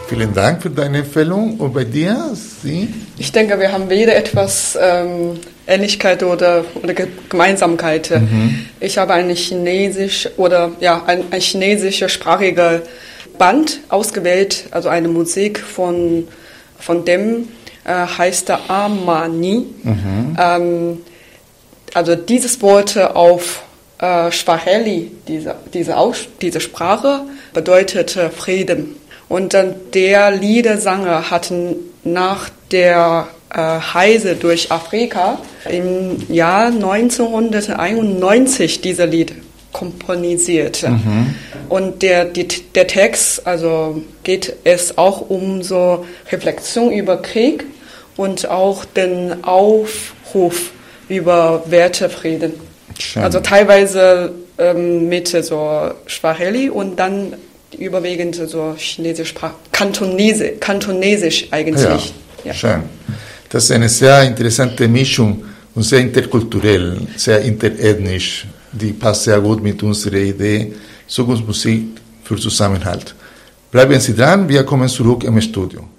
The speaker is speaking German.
Vielen Dank für deine Empfehlung. Und bei dir, Sie? Ich denke, wir haben wieder etwas Ähnlichkeit oder Gemeinsamkeit. Ich habe ein chinesischsprachiger Band ausgewählt, also eine Musik von dem heißt Amani. Also dieses Wort auf Swahili, diese Sprache, bedeutet Frieden. Und dann der Liedersanger hat nach der Reise durch Afrika im Jahr 1991 dieses Lied komponisiert. Und der Text, also geht es auch um so Reflexion über Krieg und auch den Aufruf über Wertefrieden. Schön. Also teilweise mit so Swahili und dann überwiegend so Chinesisch, Kantonesisch eigentlich. Ja, schön. Das ist eine sehr interessante Mischung und sehr interkulturell, sehr interethnisch. Die passt sehr gut mit unserer Idee Zukunftsmusik für Zusammenhalt. Bleiben Sie dran, wir kommen zurück im Studio.